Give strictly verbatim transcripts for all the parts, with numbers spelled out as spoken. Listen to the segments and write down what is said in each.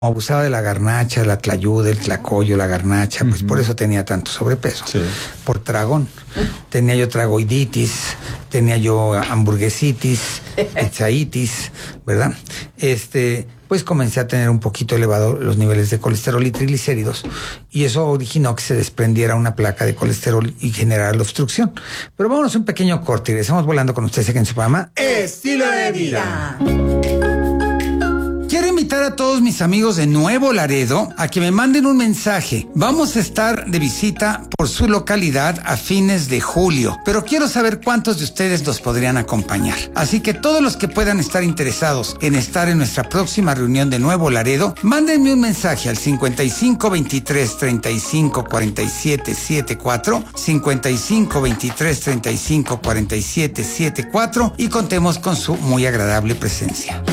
abusaba de la garnacha, la tlayuda, el tlacoyo, la garnacha, pues uh-huh. por eso tenía tanto sobrepeso. Sí. Por tragón. Tenía yo tragoiditis, tenía yo hamburguesitis, pizzaitis, ¿verdad? Este, pues comencé a tener un poquito elevado los niveles de colesterol y triglicéridos, y eso originó que se desprendiera una placa de colesterol y generara la obstrucción. Pero vámonos a un pequeño corte y regresamos volando con ustedes aquí en su programa Estilo de Vida. Quiero invitar a todos mis amigos de Nuevo Laredo a que me manden un mensaje. Vamos a estar de visita por su localidad a fines de julio, pero quiero saber cuántos de ustedes nos podrían acompañar. Así que todos los que puedan estar interesados en estar en nuestra próxima reunión de Nuevo Laredo, mándenme un mensaje al cincuenta y cinco veintitrés treinta y cinco cuarenta y siete setenta y cuatro, cincuenta y cinco veintitrés treinta y cinco cuarenta y siete setenta y cuatro y contemos con su muy agradable presencia.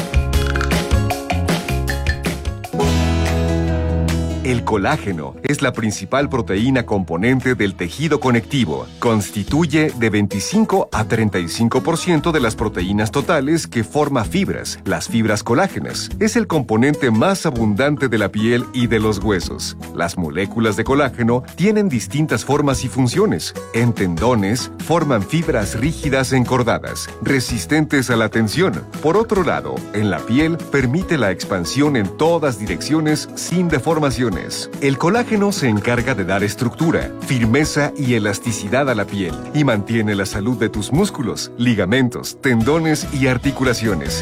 El colágeno es la principal proteína componente del tejido conectivo. Constituye de veinticinco a treinta y cinco por ciento de las proteínas totales que forma fibras, las fibras colágenas. Es el componente más abundante de la piel y de los huesos. Las moléculas de colágeno tienen distintas formas y funciones. En tendones, forman fibras rígidas encordadas, resistentes a la tensión. Por otro lado, en la piel, permite la expansión en todas direcciones sin deformaciones. El colágeno se encarga de dar estructura, firmeza y elasticidad a la piel y mantiene la salud de tus músculos, ligamentos, tendones y articulaciones.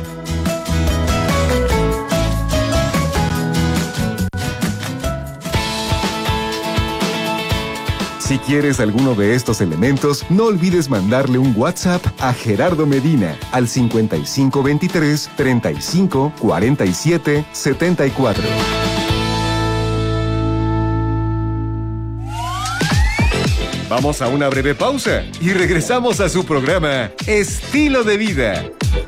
Si quieres alguno de estos elementos, no olvides mandarle un WhatsApp a Gerardo Medina al cincuenta y cinco veintitrés treinta y cinco cuarenta y siete setenta y cuatro. Vamos a una breve pausa y regresamos a su programa Estilo de Vida.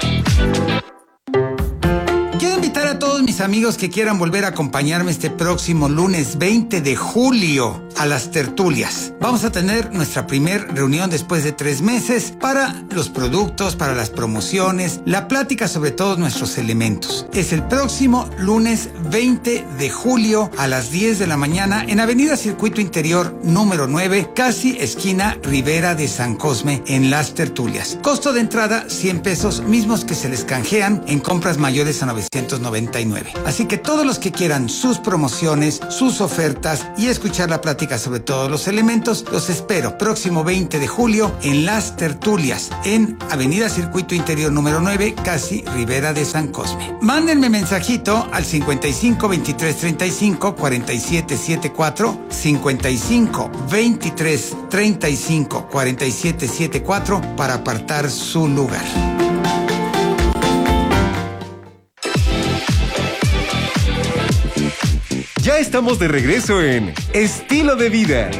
Quiero invitar a todos mis amigos que quieran volver a acompañarme este próximo lunes veinte de julio a las tertulias. Vamos a tener nuestra primer reunión después de tres meses para los productos, para las promociones, la plática sobre todos nuestros elementos. Es el próximo lunes veinte de julio a las diez de la mañana en Avenida Circuito Interior número nueve, casi esquina Rivera de San Cosme, en las tertulias. Costo de entrada cien pesos, mismos que se les canjean en compras mayores a novecientos noventa y nueve. Así que todos los que quieran sus promociones, sus ofertas y escuchar la plática sobre todos los elementos, los espero próximo veinte de julio en las tertulias en Avenida Circuito Interior número nueve, casi Rivera de San Cosme. Mándenme mensajito al cincuenta y cinco veintitrés treinta y cinco cuarenta y siete setenta y cuatro, cincuenta y cinco veintitrés treinta y cinco cuarenta y siete setenta y cuatro para apartar su lugar. Ya estamos de regreso en Estilo de Vida.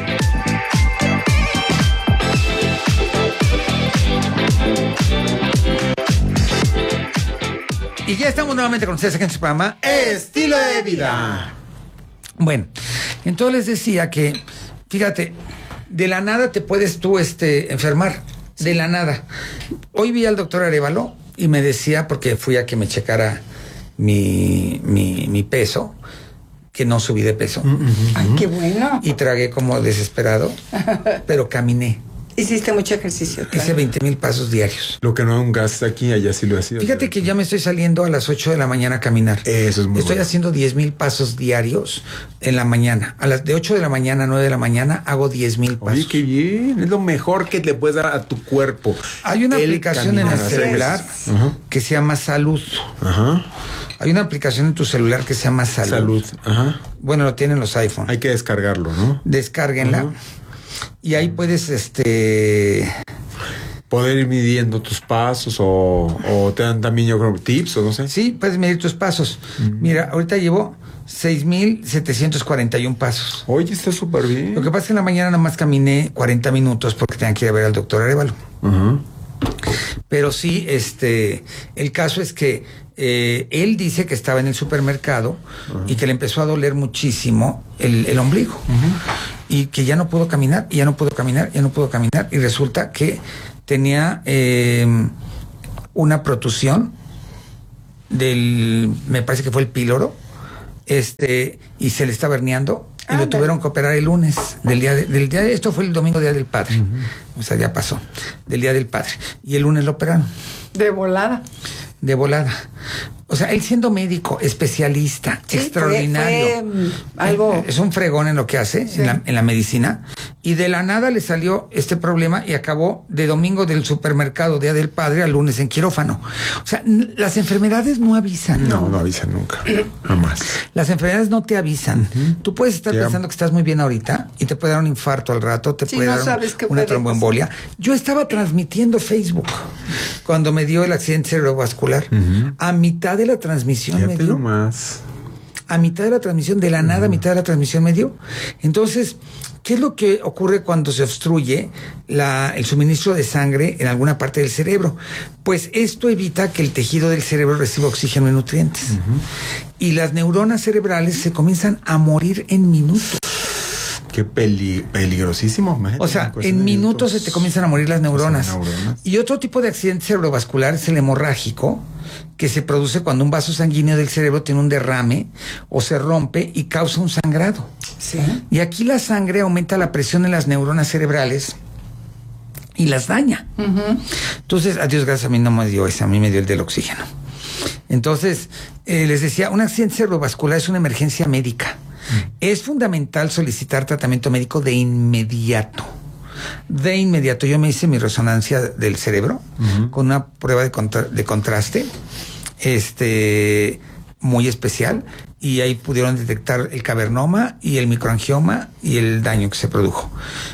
Y ya estamos nuevamente con ustedes aquí en su programa Estilo de Vida. Bueno, entonces les decía que, fíjate, de la nada te puedes tú este, enfermar, de la nada. Hoy vi al doctor Arévalo y me decía, porque fui a que me checara mi, mi, mi peso, que no subí de peso. Uh-huh. Ay, qué bueno. Y tragué como desesperado, pero caminé. Hiciste mucho ejercicio. Hice claro. veinte mil pasos diarios. Lo que no un gas aquí, allá sí lo hacía. Fíjate que ya me estoy saliendo a las ocho de la mañana a caminar. Eso es muy Estoy bueno. haciendo diez mil pasos diarios en la mañana. A las de ocho de la mañana a nueve de la mañana hago diez mil pasos. Oye, qué bien. Es lo mejor que le puedes dar a tu cuerpo. Hay una el aplicación en el caminar. celular Ajá. que se llama Salud. Ajá. Hay una aplicación en tu celular que se llama Salud. Salud. Ajá. Bueno, lo tienen los iPhone. Hay que descargarlo, ¿no? Descárguenla. Ajá. Y ahí puedes, este... Poder ir midiendo tus pasos o, o te dan también, yo creo, tips o no sé. Sí, puedes medir tus pasos. Uh-huh. Mira, ahorita llevo seis mil setecientos cuarenta y uno pasos. Oye, está súper bien. Lo que pasa es que en la mañana nada más caminé cuarenta minutos porque tenía que ir a ver al doctor Arévalo. Uh-huh. Pero sí, este, el caso es que eh, él dice que estaba en el supermercado uh-huh. y que le empezó a doler muchísimo el, el ombligo. Uh-huh. Y que ya no pudo caminar, y ya no pudo caminar, ya no pudo caminar. Y resulta que tenía eh, una protusión del, me parece que fue el píloro, este, y se le estaba herniando, y Ah, lo no. tuvieron que operar el lunes, del día, de, del día de, esto fue el domingo, día del padre, uh-huh. O sea, ya pasó, del día del padre, y el lunes lo operaron. De volada. De volada. O sea, él siendo médico, especialista, Sí, extraordinario. fue, fue, algo... Es un fregón en lo que hace, sí. en, la, en la medicina. Y de la nada le salió este problema y acabó de domingo del supermercado, Día del Padre, al lunes en quirófano. O sea, n- las enfermedades no avisan. No, no avisan nunca. Jamás. Las enfermedades no te avisan. Uh-huh. Tú puedes estar yeah. pensando que estás muy bien ahorita y te puede dar un infarto al rato, te sí, puede no dar sabes un, qué una puede tromboembolia. Pasar. Yo estaba transmitiendo Facebook cuando me dio el accidente cerebrovascular. Uh-huh. A mitad de la transmisión me dio. Más. A mitad de la transmisión, de la nada, uh-huh. a mitad de la transmisión me dio. Entonces, ¿qué es lo que ocurre cuando se obstruye la, el suministro de sangre en alguna parte del cerebro? Pues esto evita que el tejido del cerebro reciba oxígeno y nutrientes. Uh-huh. Y las neuronas cerebrales se comienzan a morir en minutos. Qué peli- peligrosísimo. Imagínate, o sea, en minutos se te comienzan a morir las neuronas. O sea, neuronas. Y otro tipo de accidente cerebrovascular es el hemorrágico, que se produce cuando un vaso sanguíneo del cerebro tiene un derrame o se rompe y causa un sangrado. Sí. Y aquí la sangre aumenta la presión en las neuronas cerebrales y las daña. Uh-huh. Entonces, a Dios gracias, a mí no me dio ese, a mí me dio el del oxígeno. Entonces, eh, les decía, un accidente cerebrovascular es una emergencia médica. Uh-huh. Es fundamental solicitar tratamiento médico de inmediato. De inmediato. Yo me hice mi resonancia del cerebro uh-huh. con una prueba de, contra- de contraste este muy especial, y ahí pudieron detectar el cavernoma y el microangioma y el daño que se produjo.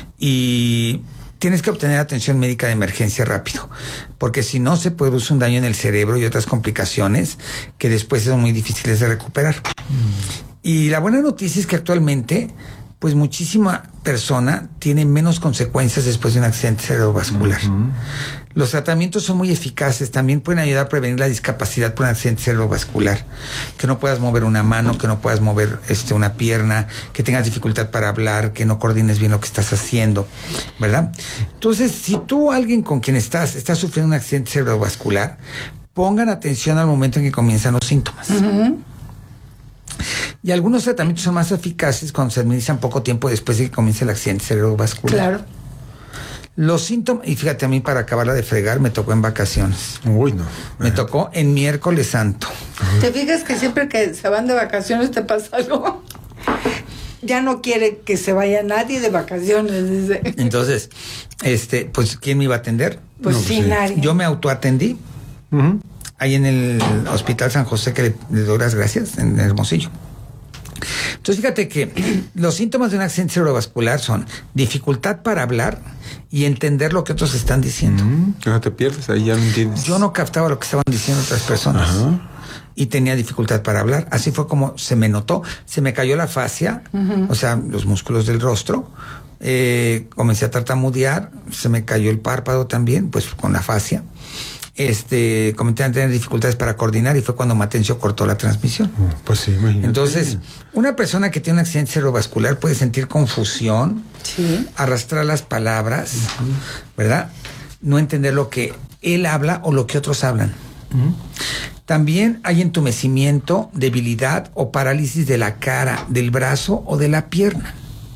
Y tienes que obtener atención médica de emergencia rápido, porque si no se produce un daño en el cerebro y otras complicaciones que después son muy difíciles de recuperar. Uh-huh. Y la buena noticia es que actualmente pues muchísima persona tiene menos consecuencias después de un accidente cerebrovascular. Uh-huh. Los tratamientos son muy eficaces, también pueden ayudar a prevenir la discapacidad por un accidente cerebrovascular. Que no puedas mover una mano, que no puedas mover este, una pierna, que tengas dificultad para hablar, que no coordines bien lo que estás haciendo, ¿verdad? Entonces, si tú, alguien con quien estás, estás sufriendo un accidente cerebrovascular, pongan atención al momento en que comienzan los síntomas. Uh-huh. Y algunos tratamientos son más eficaces cuando se administran poco tiempo después de que comience el accidente cerebrovascular. Claro. Los síntomas, y fíjate, a mí para acabarla de fregar me tocó en vacaciones. Uy, no. Me tocó en miércoles santo. ¿Te fijas que siempre que se van de vacaciones te pasa algo? Ya no quiere que se vaya nadie de vacaciones. Dice. Entonces, este, pues, ¿quién me iba a atender? Pues no, sí, pues, nadie. Yo me autoatendí. Uh-huh. Ahí en el Hospital San José, que le, le doy las gracias, en Hermosillo. Entonces, fíjate que los síntomas de un accidente cerebrovascular son dificultad para hablar y entender lo que otros están diciendo. Mm, que no te pierdes, ahí ya no entiendes. Yo no captaba lo que estaban diciendo otras personas. Ajá. Y tenía dificultad para hablar. Así fue como se me notó. Se me cayó la fascia, uh-huh. o sea, los músculos del rostro. Eh, comencé a tartamudear, se me cayó el párpado también, pues con la fascia. Este, comencé a tener dificultades para coordinar y fue cuando Matencio cortó la transmisión. Oh, pues sí, imagínate. Entonces, una persona que tiene un accidente cerebrovascular puede sentir confusión, sí. arrastrar las palabras, uh-huh. ¿verdad? No entender lo que él habla o lo que otros hablan. Uh-huh. También hay entumecimiento, debilidad o parálisis de la cara, del brazo o de la pierna.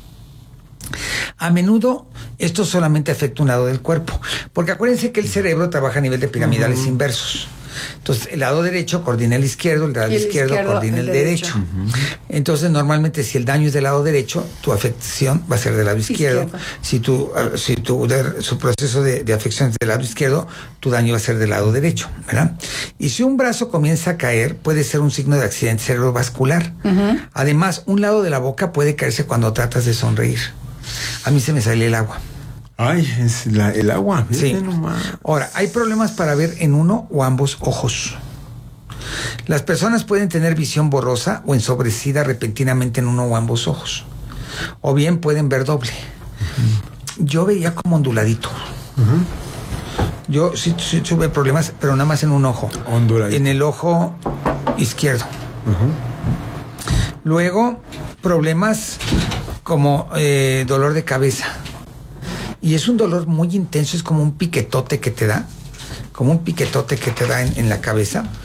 A menudo esto solamente afecta un lado del cuerpo, porque acuérdense que el cerebro trabaja a nivel de piramidales uh-huh. inversos. Entonces, el lado derecho coordina el izquierdo, el lado el izquierdo, izquierdo coordina el, el derecho. derecho. Uh-huh. Entonces, normalmente, si el daño es del lado derecho, tu afección va a ser del lado izquierdo. izquierdo. Si tu, uh, si tu de, su proceso de, de afección es del lado izquierdo, tu daño va a ser del lado derecho, ¿verdad? Y si un brazo comienza a caer, puede ser un signo de accidente cerebrovascular. Uh-huh. Además, un lado de la boca puede caerse cuando tratas de sonreír. A mí se me sale el agua. Ay, es la, el agua. Sí. Ahora, hay problemas para ver en uno o ambos ojos. Las personas pueden tener visión borrosa o ensobrecida repentinamente en uno o ambos ojos. O bien pueden ver doble. Uh-huh. Yo veía como onduladito. Uh-huh. Yo sí, sí tuve problemas, pero nada más en un ojo. Onduladito. En el ojo izquierdo. Uh-huh. Luego, problemas como eh, dolor de cabeza. Y es un dolor muy intenso, es como un piquetote que te da, como un piquetote que te da en, en la cabeza.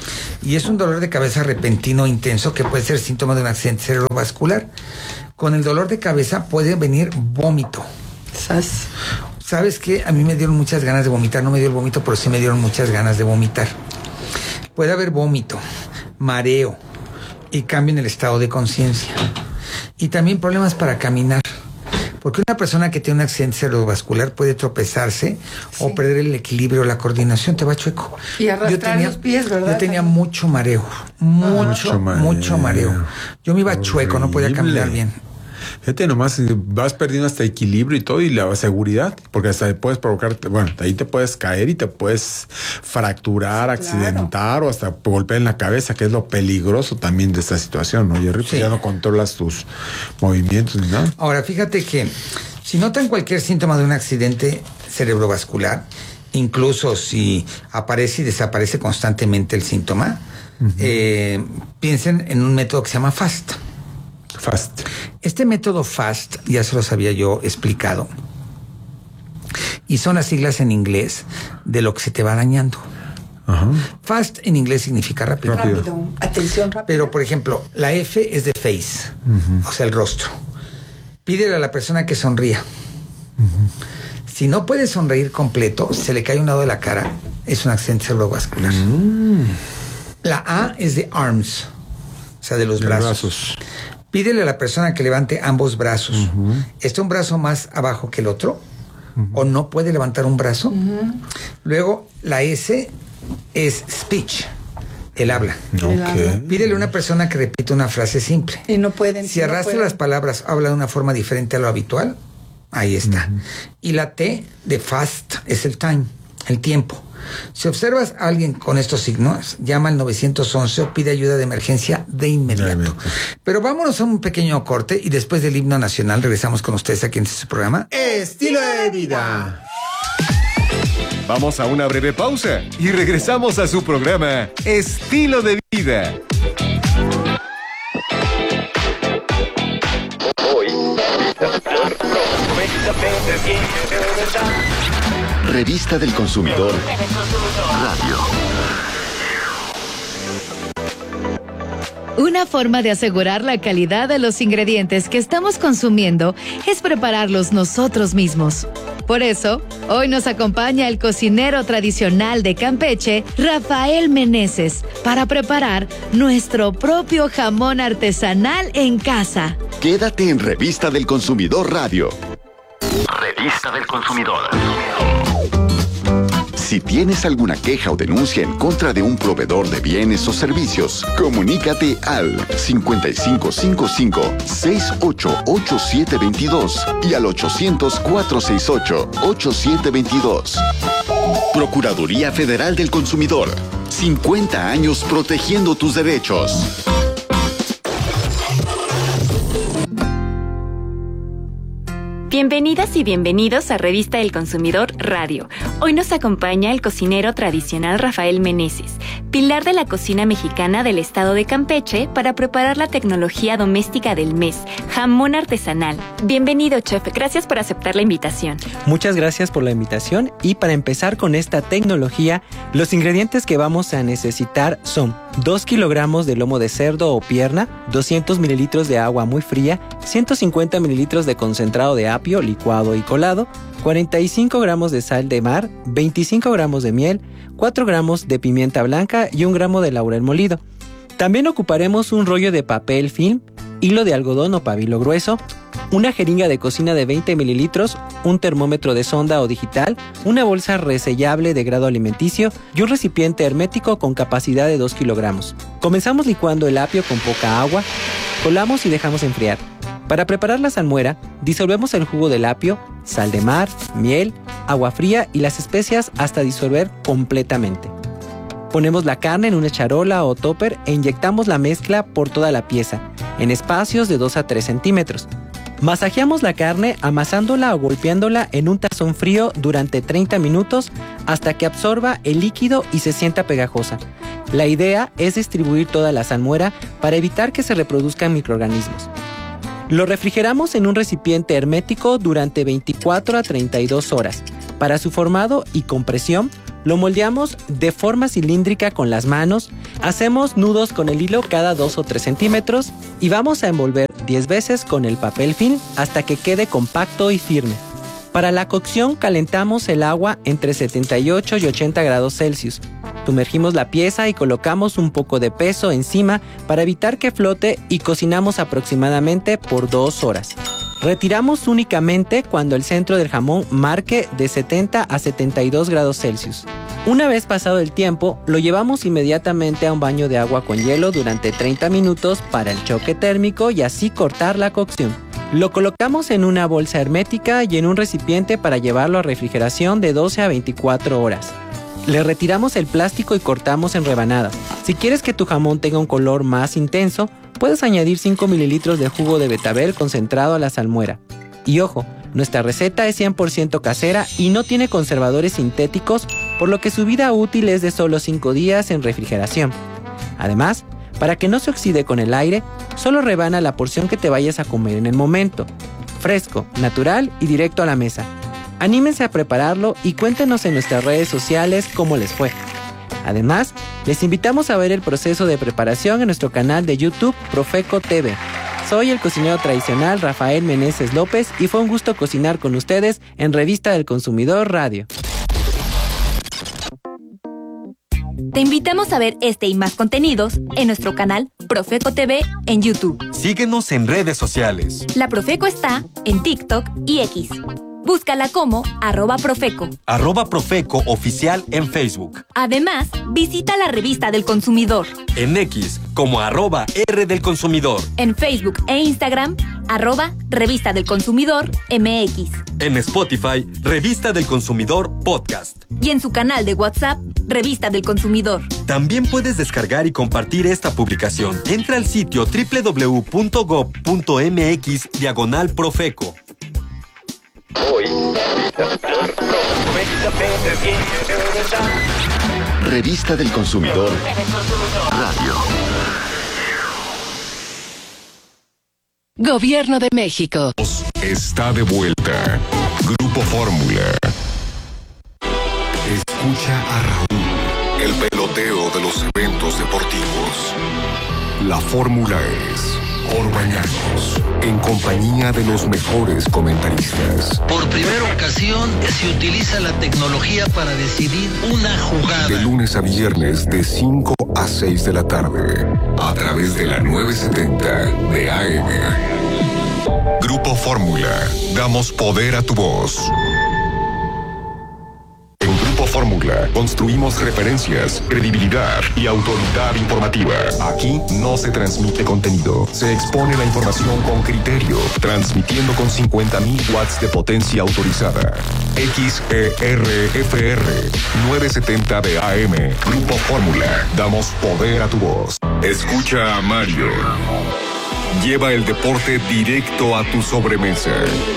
y es un dolor de cabeza repentino intenso que puede ser síntoma de un accidente cerebrovascular. Con el dolor de cabeza puede venir vómito. ¿Sabes? ¿Sabes qué? A mí me dieron muchas ganas de vomitar. No me dio el vómito, pero sí me dieron muchas ganas de vomitar. Puede haber vómito, mareo y cambio en el estado de conciencia. Y también problemas para caminar. Porque una persona que tiene un accidente cerebrovascular puede tropezarse sí. o perder el equilibrio, la coordinación, te va chueco. Y arrastrar yo tenía, los pies, ¿verdad? Yo tenía mucho mareo, mucho, mucho mareo. mucho mareo. Yo me iba Horrible. chueco, no podía caminar bien. Fíjate, nomás vas perdiendo hasta equilibrio y todo, y la seguridad, porque hasta puedes provocar, bueno, ahí te puedes caer y te puedes fracturar, accidentar claro. o hasta golpear en la cabeza, que es lo peligroso también de esta situación, ¿no? Y arriba sí. ya no controlas tus movimientos ni nada. Ahora, fíjate que si notan cualquier síntoma de un accidente cerebrovascular, incluso si aparece y desaparece constantemente el síntoma, uh-huh. eh, piensen en un método que se llama FAST. FAST. Este método FAST, ya se los había yo explicado, y son las siglas en inglés de lo que se te va dañando. Ajá. FAST en inglés significa rápido. Rápido. rápido. Atención rápida. Pero, por ejemplo, la F es de face, uh-huh. o sea, el rostro. Pídele a la persona que sonría. Uh-huh. Si no puede sonreír completo, se le cae un lado de la cara, es un accidente cerebrovascular. Uh-huh. La A es de arms, o sea, de los de brazos. brazos. Pídele a la persona que levante ambos brazos. Uh-huh. ¿Está un brazo más abajo que el otro? Uh-huh. ¿O no puede levantar un brazo? Uh-huh. Luego, la S es speech, el habla. Okay. Pídele a una persona que repita una frase simple. Y no pueden. Si arrastra no pueden. las palabras, habla de una forma diferente a lo habitual, ahí está. Uh-huh. Y la T de fast es el time, el tiempo. Si observas a alguien con estos signos, llama al nueve once o pide ayuda de emergencia de inmediato. Pero vámonos a un pequeño corte y después del himno nacional regresamos con ustedes aquí en este programa Estilo de Vida. Vamos a una breve pausa y regresamos a su programa Estilo de Vida. Revista del Consumidor Radio. Una forma de asegurar la calidad de los ingredientes que estamos consumiendo es prepararlos nosotros mismos. Por eso, hoy nos acompaña el cocinero tradicional de Campeche, Rafael Meneses, para preparar nuestro propio jamón artesanal en casa. Quédate en Revista del Consumidor Radio. Revista del Consumidor. Si tienes alguna queja o denuncia en contra de un proveedor de bienes o servicios, comunícate al cincuenta y cinco cincuenta y cinco, sesenta y ocho, ochenta y siete veintidós y al ochocientos, cuatrocientos sesenta y ocho, ochenta y siete veintidós. Procuraduría Federal del Consumidor. cincuenta años protegiendo tus derechos. Bienvenidas y bienvenidos a Revista del Consumidor Radio. Hoy nos acompaña el cocinero tradicional Rafael Meneses, pilar de la cocina mexicana del estado de Campeche, para preparar la tecnología doméstica del mes, jamón artesanal. Bienvenido, chef. Gracias por aceptar la invitación. Muchas gracias por la invitación, y para empezar con esta tecnología, los ingredientes que vamos a necesitar son dos kilogramos de lomo de cerdo o pierna, doscientos mililitros de agua muy fría, ciento cincuenta mililitros de concentrado de apio licuado y colado, cuarenta y cinco gramos de sal de mar, veinticinco gramos de miel, cuatro gramos de pimienta blanca y un gramo de laurel molido. También ocuparemos un rollo de papel film, hilo de algodón o pabilo grueso, una jeringa de cocina de veinte mililitros, un termómetro de sonda o digital, una bolsa resellable de grado alimenticio y un recipiente hermético con capacidad de dos kilogramos. Comenzamos licuando el apio con poca agua, colamos y dejamos enfriar. Para preparar la salmuera, disolvemos el jugo del apio, sal de mar, miel, agua fría y las especias hasta disolver completamente. Ponemos la carne en una charola o topper e inyectamos la mezcla por toda la pieza, en espacios de dos a tres centímetros. Masajeamos la carne amasándola o golpeándola en un tazón frío durante treinta minutos hasta que absorba el líquido y se sienta pegajosa. La idea es distribuir toda la salmuera para evitar que se reproduzcan microorganismos. Lo refrigeramos en un recipiente hermético durante veinticuatro a treinta y dos horas. Para su formado y compresión, Lo moldeamos de forma cilíndrica con las manos, hacemos nudos con el hilo cada dos o tres centímetros y vamos a envolver diez veces con el papel film hasta que quede compacto y firme. Para la cocción calentamos el agua entre setenta y ocho y ochenta grados Celsius. Sumergimos la pieza y colocamos un poco de peso encima para evitar que flote y cocinamos aproximadamente por dos horas. Retiramos únicamente cuando el centro del jamón marque de setenta a setenta y dos grados Celsius. Una vez pasado el tiempo, lo llevamos inmediatamente a un baño de agua con hielo durante treinta minutos para el choque térmico y así cortar la cocción. Lo colocamos en una bolsa hermética y en un recipiente para llevarlo a refrigeración de doce a veinticuatro horas. Le retiramos el plástico y cortamos en rebanadas. Si quieres que tu jamón tenga un color más intenso, puedes añadir cinco mililitros de jugo de betabel concentrado a la salmuera. Y ojo, nuestra receta es cien por ciento casera y no tiene conservadores sintéticos, por lo que su vida útil es de solo cinco días en refrigeración. Además, para que no se oxide con el aire, solo rebana la porción que te vayas a comer en el momento. Fresco, natural y directo a la mesa. Anímense a prepararlo y cuéntenos en nuestras redes sociales cómo les fue. Además, les invitamos a ver el proceso de preparación en nuestro canal de YouTube Profeco T V. Soy el cocinero tradicional Rafael Meneses López y fue un gusto cocinar con ustedes en Revista del Consumidor Radio. Te invitamos a ver este y más contenidos en nuestro canal Profeco T V en YouTube. Síguenos en redes sociales. La Profeco está en TikTok y X. Búscala como arroba Profeco. Arroba Profeco Oficial en Facebook. Además, visita la Revista del Consumidor. En X como arroba R del Consumidor. En Facebook e Instagram, arroba Revista del Consumidor M X. En Spotify, Revista del Consumidor Podcast. Y en su canal de WhatsApp, Revista del Consumidor. También puedes descargar y compartir esta publicación. Entra al sitio doble u doble u doble u punto gob punto m x diagonal Profeco. Hoy, Revista del Consumidor Radio. Gobierno de México. Está de vuelta. Grupo Fórmula. Escucha a Raúl, el peloteo de los eventos deportivos. La fórmula es Orbañanos, en compañía de los mejores comentaristas. Por primera ocasión se utiliza la tecnología para decidir una jugada. De lunes a viernes de cinco a seis de la tarde, a través de la novecientos setenta de A M. Grupo Fórmula, damos poder a tu voz. En Grupo Fórmula construimos referencias, credibilidad y autoridad informativa. Aquí no se transmite contenido, se expone la información con criterio, transmitiendo con cincuenta mil watts de potencia autorizada. X E R F R novecientos setenta de A M. Grupo Fórmula, damos poder a tu voz. Escucha a Mario. Lleva el deporte directo a tu sobremesa.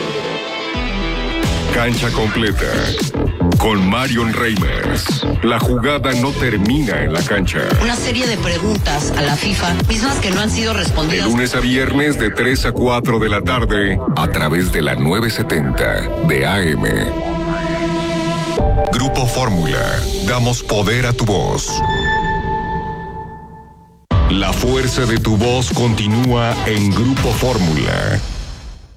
Cancha completa. Con Marion Reimers. La jugada no termina en la cancha. Una serie de preguntas a la FIFA, mismas que no han sido respondidas. De lunes a viernes de tres a cuatro de la tarde, a través de la novecientos setenta de A M. Grupo Fórmula. Damos poder a tu voz. La fuerza de tu voz continúa en Grupo Fórmula.